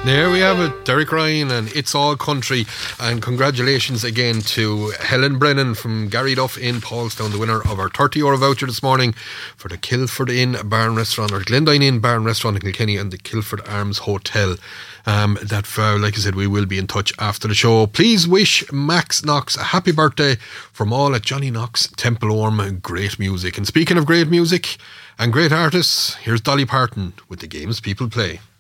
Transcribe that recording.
There we have it, Derek Ryan and It's All Country. And congratulations again to Helen Brennan from Gary Duff in Paulstown, the winner of our €30 voucher this morning for the Kilford Inn Bar and Restaurant, or Glendine Inn Bar and Restaurant in Kilkenny, and the Kilford Arms Hotel. Like I said, we will be in touch after the show. Please wish Max Knox a happy birthday from all at Johnny Knox Temple Orme. Great music. And speaking of great music and great artists, here's Dolly Parton with The Games People Play.